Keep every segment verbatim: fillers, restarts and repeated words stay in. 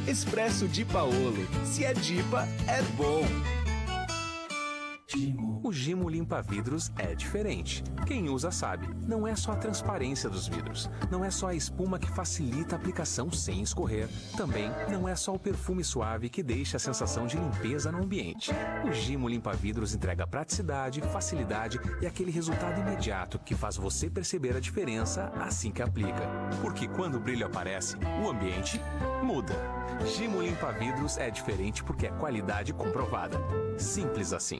Expresso Di Paolo. Se é Dipa, é bom. O Gimo Limpa Vidros é diferente. Quem usa sabe, não é só a transparência dos vidros, não é só a espuma que facilita a aplicação sem escorrer, também não é só o perfume suave que deixa a sensação de limpeza no ambiente. O Gimo Limpa Vidros entrega praticidade, facilidade e aquele resultado imediato que faz você perceber a diferença assim que aplica. Porque quando o brilho aparece, o ambiente muda. Gimo Limpa Vidros é diferente porque é qualidade comprovada. Simples assim.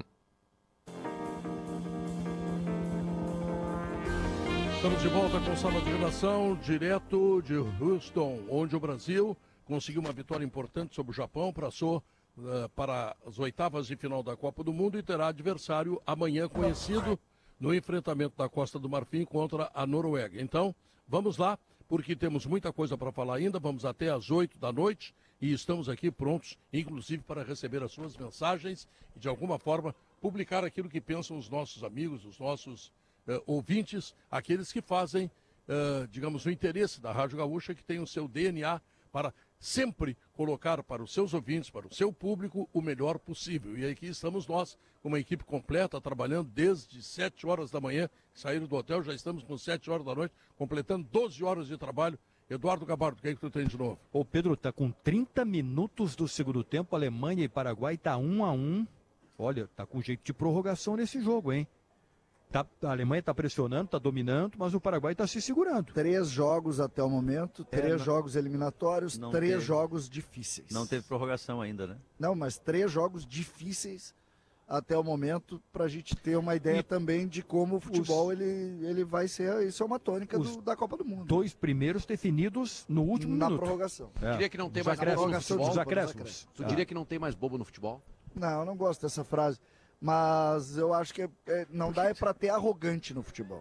Estamos de volta com sala de redação, direto de Houston, onde o Brasil conseguiu uma vitória importante sobre o Japão, passou uh, para as oitavas de final da Copa do Mundo e terá adversário amanhã conhecido no enfrentamento da Costa do Marfim contra a Noruega. Então, vamos lá, porque temos muita coisa para falar ainda, vamos até às oito da noite e estamos aqui prontos, inclusive para receber as suas mensagens e, de alguma forma, publicar aquilo que pensam os nossos amigos, os nossos Uh, ouvintes, aqueles que fazem, uh, digamos, o interesse da Rádio Gaúcha, que tem o seu D N A para sempre colocar para os seus ouvintes, para o seu público, o melhor possível. E aqui estamos nós, com uma equipe completa, trabalhando desde sete horas da manhã, saíram do hotel, já estamos com sete horas da noite, completando doze horas de trabalho. Eduardo Gabardo, o que é que tu tem de novo? Ô Pedro, tá com trinta minutos do segundo tempo, Alemanha e Paraguai tá um a um. Olha, tá com jeito de prorrogação nesse jogo, hein? Tá, a Alemanha está pressionando, está dominando, mas o Paraguai está se segurando. Três jogos até o momento, três é, não, jogos eliminatórios, três teve, jogos difíceis. Não teve prorrogação ainda, né? Não, mas três jogos difíceis até o momento, para a gente ter uma ideia e também de como o futebol os, ele, ele vai ser. Isso é uma tônica do, da Copa do Mundo. Dois primeiros definidos no último Na minuto. Na prorrogação. É. Tu diria que não tem Dos mais bobo no futebol? Dos acréscimos. Tu diria que não tem mais bobo no futebol? Não, eu não gosto dessa frase. Mas eu acho que é, é, não dá é para ter arrogante no futebol.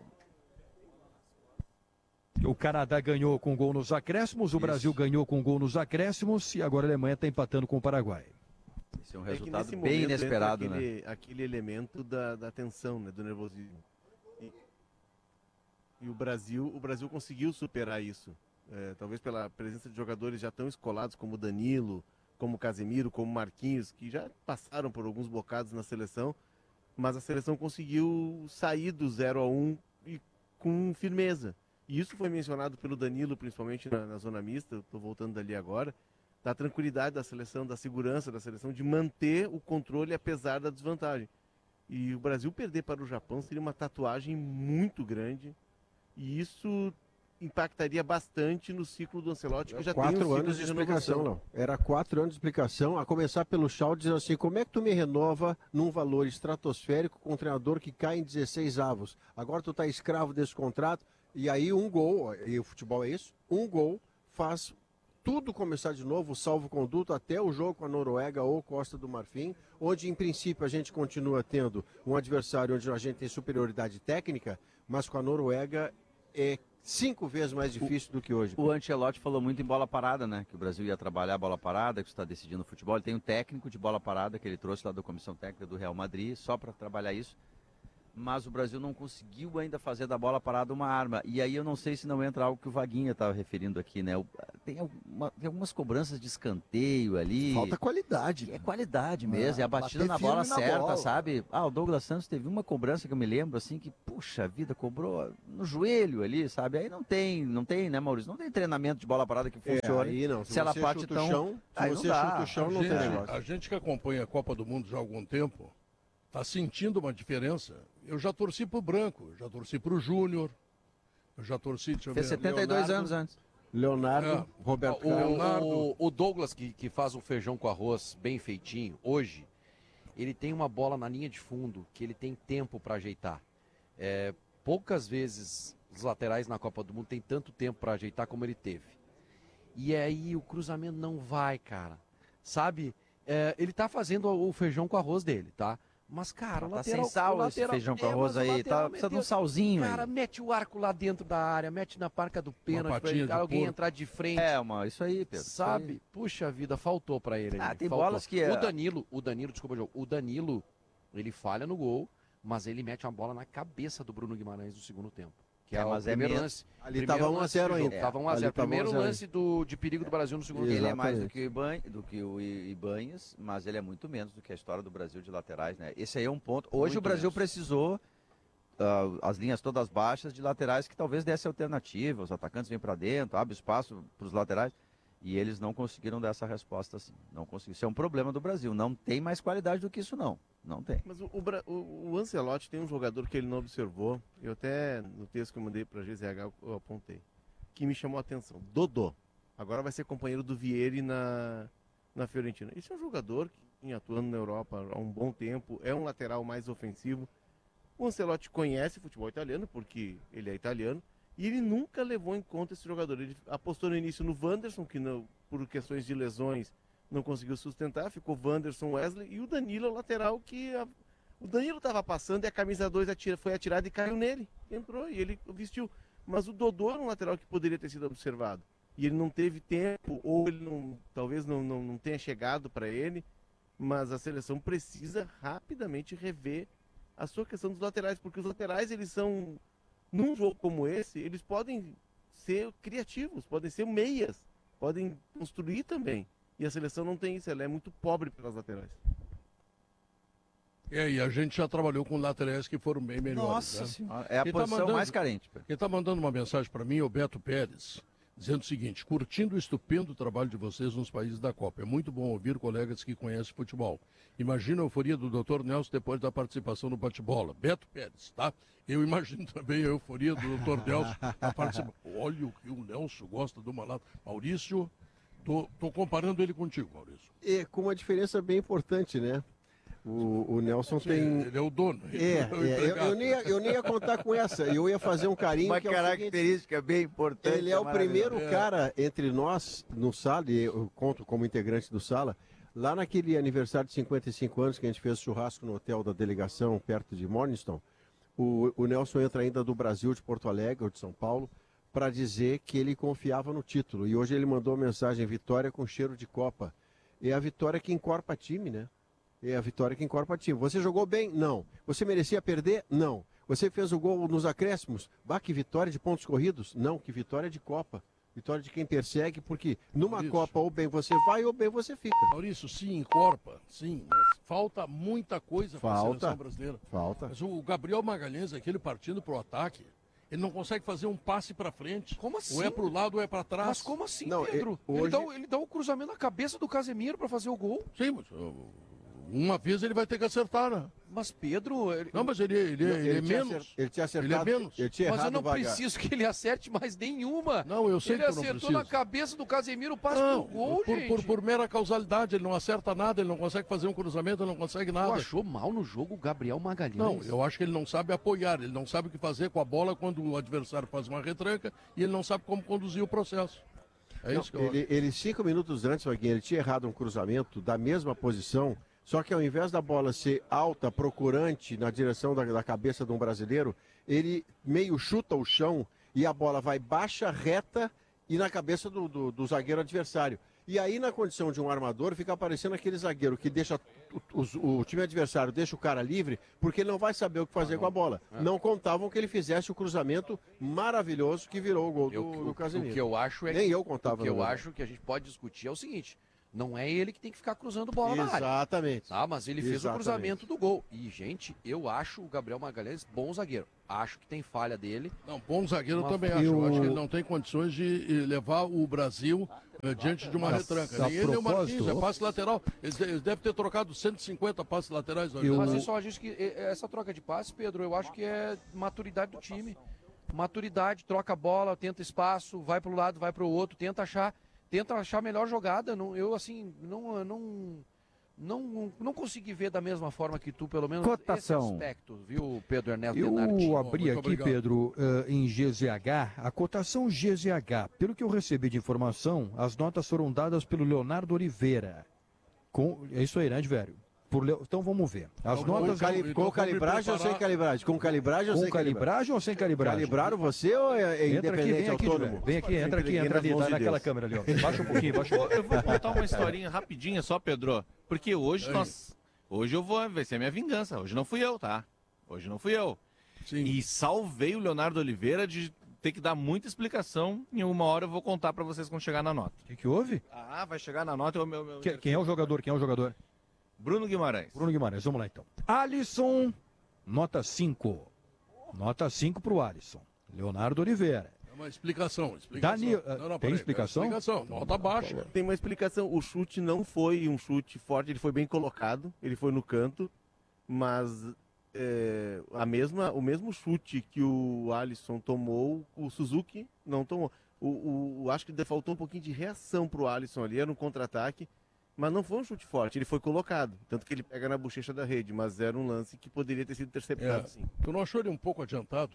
O Canadá ganhou com gol nos acréscimos, o Isso. Brasil ganhou com gol nos acréscimos e agora a Alemanha está empatando com o Paraguai. Esse é um resultado é bem inesperado, aquele, né? Aquele elemento da, da tensão, né, do nervosismo. E, e o Brasil, o Brasil conseguiu superar isso. É, talvez pela presença de jogadores já tão escolados como o Danilo, como Casemiro, como Marquinhos, que já passaram por alguns bocados na seleção, mas a seleção conseguiu sair do zero a um e com firmeza. E isso foi mencionado pelo Danilo, principalmente na, na zona mista, estou voltando dali agora, da tranquilidade da seleção, da segurança da seleção, de manter o controle apesar da desvantagem. E o Brasil perder para o Japão seria uma tatuagem muito grande, e isso impactaria bastante no ciclo do Ancelotti, que já quatro tem um anos de, de explicação, não. Era quatro anos de explicação, a começar pelo Shaw dizendo assim, como é que tu me renova num valor estratosférico com um treinador que cai em dezesseis avos? Agora tu tá escravo desse contrato, e aí um gol, e o futebol é isso, um gol faz tudo começar de novo, salvo conduto, até o jogo com a Noruega ou Costa do Marfim, onde em princípio a gente continua tendo um adversário onde a gente tem superioridade técnica, mas com a Noruega é cinco vezes mais difícil o, do que hoje. O Ancelotti falou muito em bola parada, né? Que o Brasil ia trabalhar a bola parada, que está decidindo o futebol. Ele tem um técnico de bola parada que ele trouxe lá da comissão técnica do Real Madrid, só para trabalhar isso. Mas o Brasil não conseguiu ainda fazer da bola parada uma arma. E aí eu não sei se não entra algo que o Vaguinha estava referindo aqui, né? Tem, alguma, tem algumas cobranças de escanteio ali. Falta qualidade. É qualidade mesmo, é, é a batida na bola certa, bola. Sabe? Ah, o Douglas Santos teve uma cobrança que eu me lembro, assim, que, puxa vida, cobrou no joelho ali, sabe? Aí não tem, não tem, né, Maurício? Não tem treinamento de bola parada que funcione. É, aí não. Se, se ela parte tão... Chão, se aí você não chuta o chão, não gente, tem negócio. A gente que acompanha a Copa do Mundo já há algum tempo está sentindo uma diferença. Eu já torci pro Branco, já torci pro Júnior, eu já torci... Deixa eu Fez ver, setenta e dois Leonardo, anos antes. Leonardo, é, Roberto o, Leonardo. O, o Douglas, que, que faz um feijão com arroz bem feitinho, hoje, ele tem uma bola na linha de fundo, que ele tem tempo para ajeitar. É, poucas vezes os laterais na Copa do Mundo têm tanto tempo para ajeitar como ele teve. E aí o cruzamento não vai, cara. Sabe? É, ele tá fazendo o feijão com arroz dele, tá? Mas, cara, o tá lateral... sem sal o lateral, esse feijão com é, arroz aí, tá, precisa de um salzinho cara, aí. mete o arco lá dentro da área, mete na parca do pênalti pra ele, alguém porco. entrar de frente. É, uma, isso aí, Pedro. Sabe? Aí. Puxa vida, faltou pra ele. Ah, ali, tem faltou. bolas que... É... O Danilo, o Danilo, desculpa, João, o Danilo, ele falha no gol, mas ele mete uma bola na cabeça do Bruno Guimarães no segundo tempo. Que é, É, o mas é primeiro menos. lance. Ali primeiro tava um a lance zero do jogo. ainda. Tava um a Ali zero. tava Primeiro um a zero. lance do, de perigo do Brasil no segundo Ele tempo. é mais do Exatamente. que, o Iban, do que o I- Ibanez, mas ele é muito menos do que a história do Brasil de laterais, né? Esse aí é um ponto. Hoje Muito o Brasil menos. precisou, ah, as linhas todas baixas, de laterais que talvez desse alternativa. Os atacantes vêm para dentro, abre espaço para os laterais. E eles não conseguiram dar essa resposta assim. Não conseguiram. Isso é um problema do Brasil. Não tem mais qualidade do que isso, não. Não tem. Mas o, o, Bra- o, o Ancelotti tem um jogador que ele não observou. Eu até, no texto que eu mandei para a G Z H, eu apontei. Que me chamou a atenção. Dodô. Agora vai ser companheiro do Vieri na, na Fiorentina. Esse é um jogador que vinha atuando na Europa há um bom tempo. É um lateral mais ofensivo. O Ancelotti conhece futebol italiano, porque ele é italiano. E ele nunca levou em conta esse jogador. Ele apostou no início no Wanderson, que não, por questões de lesões não conseguiu sustentar. Ficou Wanderson, Wesley e o Danilo, lateral, que a- o Danilo estava passando e a camisa dois atira, foi atirada e caiu nele. Entrou e ele vestiu. Mas o Dodô era um lateral que poderia ter sido observado. E ele não teve tempo, ou ele não, talvez não, não, não tenha chegado para ele. Mas a seleção precisa rapidamente rever a sua questão dos laterais, porque os laterais, eles são... Num jogo como esse, eles podem ser criativos, podem ser meias, podem construir também. E a seleção não tem isso, ela é muito pobre pelas laterais. É, e a gente já trabalhou com laterais que foram bem melhores. Nossa né? Senhora. É a Quem tá posição mandando- mais carente. Pedro. Quem está mandando uma mensagem para mim é o Beto Pérez, dizendo o seguinte: curtindo o estupendo trabalho de vocês nos países da Copa. É muito bom ouvir colegas que conhecem futebol. Imagina a euforia do doutor Nelson depois da participação no bate-bola. Beto Pérez, tá? Eu imagino também a euforia do doutor Nelson na participação. Olha o que o Nelson gosta do malato. Maurício, tô, tô comparando ele contigo, Maurício. E com uma diferença bem importante, né? O, o Nelson tem. Ele é o dono. É, ele é, o eu, empregado. eu nem ia, eu nem ia contar com essa. Eu ia fazer um carinho. Uma que é o seguinte, característica bem importante. ele é o maravilhosa. primeiro cara entre nós no Sala, e eu conto como integrante do Sala, lá naquele aniversário de cinquenta e cinco anos que a gente fez churrasco no hotel da delegação, perto de Morningston. O, o Nelson entra ainda do Brasil, de Porto Alegre, ou de São Paulo, para dizer que ele confiava no título. E hoje ele mandou uma mensagem: vitória com cheiro de Copa. É a vitória que encorpa time, né? É a vitória que encorpa time. Você jogou bem? Não. Você merecia perder? Não. Você fez o gol nos acréscimos? Bah, que vitória de pontos corridos? Não, que vitória de Copa. Vitória de quem persegue, porque numa Maurício. Copa ou bem você vai ou bem você fica. Maurício, sim, encorpa, sim, mas falta muita coisa para a Falta. seleção brasileira. Falta. Mas o Gabriel Magalhães, aquele partindo para o ataque, ele não consegue fazer um passe para frente. Como assim? Ou é para o lado ou é para trás. Mas como assim, Não, Pedro? é- Ele, hoje- dá, o- ele dá o cruzamento na cabeça do Casemiro para fazer o gol. Sim, mas uh, uma vez ele vai ter que acertar, né? Mas Pedro, ele- Não, mas ele, ele, ele, é tinha menos. acer- Ele tinha Ele é acertado. menos. Ele tinha mas eu errado não vaga. preciso que ele acerte mais nenhuma. Não, eu sei Ele que eu não acertou preciso. na cabeça do Casemiro o passe Não, pro gol, por, gente. por, por mera causalidade, ele não acerta nada, ele não consegue fazer um cruzamento, ele não consegue Tu nada. achou mal no jogo o Gabriel Magalhães? Não, eu acho que ele não sabe apoiar, ele não sabe o que fazer com a bola quando o adversário faz uma retranca e ele não sabe como conduzir o processo. É Não, isso que eu ele, acho. ele, cinco minutos antes, Vaguinho, ele tinha errado um cruzamento da mesma posição, só que ao invés da bola ser alta, procurante na direção da, da cabeça de um brasileiro, ele meio chuta o chão e a bola vai baixa, reta e na cabeça do, do, do zagueiro adversário. E aí, na condição de um armador, fica aparecendo aquele zagueiro que deixa o, o- o time adversário, deixa o cara livre, porque ele não vai saber o que fazer com a bola. Não contavam que ele fizesse o cruzamento maravilhoso que virou o gol Eu- do, o, do o Casemiro. que eu acho é Nem que, eu contava, o que eu na verdade. acho que a gente pode discutir é o seguinte: não é ele que tem que ficar cruzando bola na área. Exatamente. Tá, mas ele fez o Exatamente. cruzamento do gol. E, gente, eu acho o Gabriel Magalhães bom zagueiro. Acho que tem falha dele. Não, bom zagueiro eu Uma- também E acho. Eu o- acho que ele não tem condições de eh, levar o Brasil eh, diante de uma A- retranca. a Nem ele nem o Marquinhos, propósito- é passe lateral. Eles, de- eles devem ter trocado cento e cinquenta passes laterais. na Eu- vida. Mas eu só acho que eh, essa troca de passe, Pedro, eu acho que é maturidade do time. Maturidade, troca a bola, tenta espaço, vai para um lado, vai para o outro, tenta achar, tenta achar a melhor jogada. Não, eu assim, não, não, não, não consegui ver da mesma forma que tu, pelo menos Cotação. esse aspecto, viu, Pedro Ernesto Denardi? Eu abri Muito aqui, obrigado. Pedro, eh, em G Z H, a cotação G Z H. Pelo que eu recebi de informação, as notas foram dadas pelo Leonardo Oliveira. Com, é isso aí, né, velho? Por Leo- Então vamos ver. As Então, notas. vamos- Cali- então com vamos calibragem ou preparar- sem calibragem? Com calibragem ou Com sem calibragem? calibragem ou sem calibragem? Calibraram você ou é, é Entra aqui, independente, vem aqui, autônomo? velho. Vem aqui, entra aqui, Entreguei entra nas ali, mãos tá de naquela Deus. câmera ali, ó. Baixa um pouquinho, baixa um pouquinho. Eu vou contar uma historinha rapidinha só, Pedro. Porque hoje Aí. nós. Hoje eu vou. Vai ser a minha vingança. Hoje não fui eu, tá? Hoje não fui eu. E salvei o Leonardo Oliveira de ter que dar muita explicação. Em uma hora eu vou contar para vocês quando chegar na nota. O que, que houve? Ah, vai chegar na nota. Eu, meu, meu, Que- quem é o jogador? Quem é o jogador? Bruno Guimarães. Bruno Guimarães, vamos lá então. Alisson, nota cinco. Nota cinco pro Alisson. Leonardo Oliveira. É uma explicação. explicação. Dani, Não, não, tem peraí, explicação? é explicação, nota baixa. Tem uma explicação. O chute não foi um chute forte, ele foi bem colocado, ele foi no canto, mas é, a mesma, o mesmo chute que o Alisson tomou, o Suzuki não tomou. O, o, acho que faltou um pouquinho de reação pro Alisson ali, era um contra-ataque, mas não foi um chute forte, ele foi colocado. Tanto que ele pega na bochecha da rede, mas era um lance que poderia ter sido interceptado, É. sim. Tu não achou ele um pouco adiantado?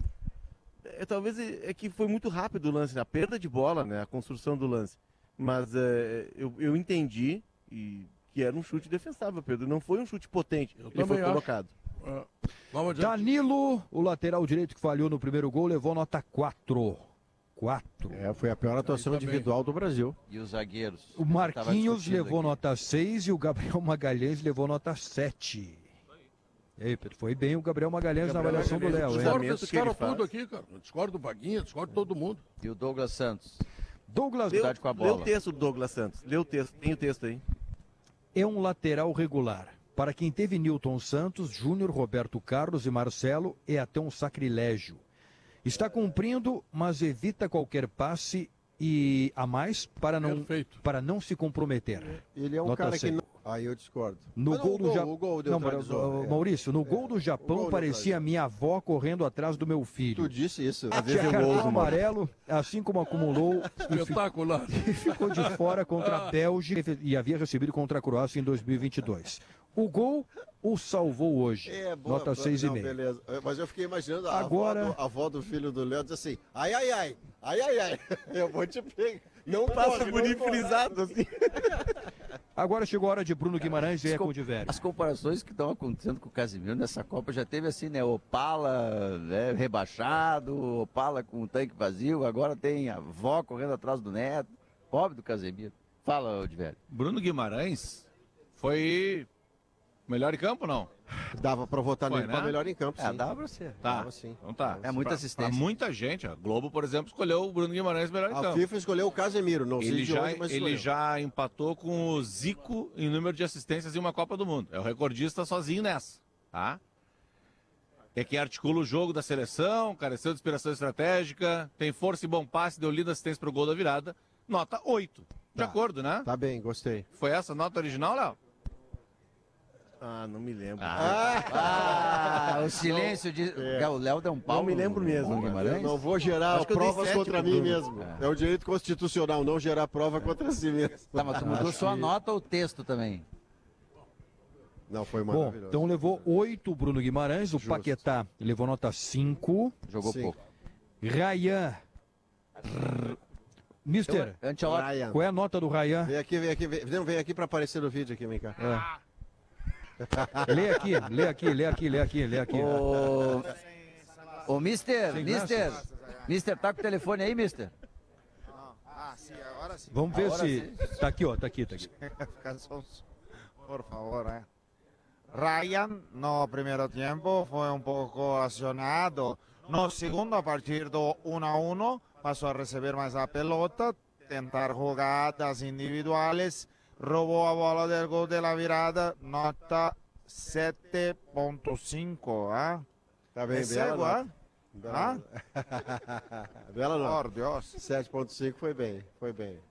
É, talvez é é que foi muito rápido o lance, né? A perda de bola, né? A construção do lance. Mas é, eu, eu entendi e, que era um chute defensável, Pedro. Não foi um chute potente. Eu Ele também foi acho. colocado. É. Vamos adiante. Danilo, o lateral direito que falhou no primeiro gol, levou nota quatro. quatro. É, foi a pior atuação individual do Brasil. E os zagueiros? O Marquinhos levou nota seis e o Gabriel Magalhães levou nota sete. E aí, Pedro, foi bem o Gabriel Magalhães na avaliação do Léo, hein? Discordo desse cara tudo aqui, cara. Discordo do Baguinha, discordo de todo mundo. E o Douglas Santos? Douglas Leu, com a lê o bola. texto do Douglas Santos. Lê o texto. Tem o texto aí. É um lateral regular. Para quem teve Newton Santos, Júnior, Roberto Carlos e Marcelo, é até um sacrilégio. Está cumprindo, mas evita qualquer passe e a mais para não, para não se comprometer. Ele é um Nota cara seis. que não... Aí eu discordo. No Mas gol o do gol, Japão. o gol Não, neutralizou, Ma- é. Maurício, no gol do Japão gol parecia minha avó correndo atrás do meu filho. Tu disse isso. Às vezes eu Cartão ouso, mano. amarelo, assim como acumulou e fi- Espetacular. e ficou de fora contra a Bélgica e havia recebido contra a Croácia em dois mil e vinte e dois. O gol o salvou hoje. É, boa, Nota boa. seis Não, e meio. beleza. Mas eu fiquei imaginando a, Agora- avó do, a avó do filho do Léo diz assim, ai, ai, ai, ai, ai, ai, eu vou te pegar. Não Passa corre, por não ir corre. frisado, assim. Agora chegou a hora de Bruno Guimarães e As Eco com- de Velho. As comparações que estão acontecendo com o Casemiro nessa Copa já teve assim, né? Opala né, rebaixado, Opala com o tanque vazio, agora tem a avó correndo atrás do neto. Pobre do Casemiro. Fala, de velho. Bruno Guimarães foi melhor em campo, não? Dava pra votar Foi, nele né? pra melhor em campo, sim. É, dá pra ser. Tá. Dava, sim. Então tá. É muita Pra- assistência. Pra muita gente. A Globo, por exemplo, escolheu o Bruno Guimarães melhor em A campo. FIFA escolheu o Casemiro, não sei Ele, de já, onde, mas ele escolheu. já empatou com o Zico em número de assistências em uma Copa do Mundo. É o recordista sozinho nessa, tá? É quem articula o jogo da seleção, careceu de inspiração estratégica, tem força e bom passe, deu linda assistência pro gol da virada. Nota oito. De Tá. acordo, né? Tá bem, gostei. Foi essa a nota original, Léo? Ah, não me lembro. Ah, o silêncio de. É. O Léo deu um pau. Não me lembro no- mesmo, no cara. Guimarães? Eu não vou gerar Acho que eu dei provas sete contra pro mim Bruno. mesmo. É. o direito constitucional, não gerar prova contra si mesmo. Tá, mas tu mudou só a nota ou o texto também? Não, foi Bom, maravilhoso. então levou oito o Bruno Guimarães, o Paquetá levou nota cinco. Jogou Sim. pouco. Rayan. Mister, Ancelotti. Ryan. qual é a nota do Rayan? Vem aqui, vem aqui, vem, não, vem aqui pra aparecer no vídeo aqui, vem cá. Lê aqui, lê aqui, lê aqui, lê aqui, lê aqui. Ô, ô Mister, Sem Mister. Mister, tá com o telefone aí, Mister? Ah, sí, ahora sí. Vamos ver Agora se. Tá aqui, ó, tá aqui, tá aqui. Cansos, por favor, eh. Ryan, no primeiro tempo, foi um pouco acionado. No segundo, a partir do um a um, passou a receber mais a pelota, tentar jogadas individuais, roubou a bola del gol de la virada, nota sete ponto cinco. ¿eh? Tá bem, É bela cego, nota. ¿eh? Bela, bela nota. Por Deus. sete ponto cinco foi bem, foi bem.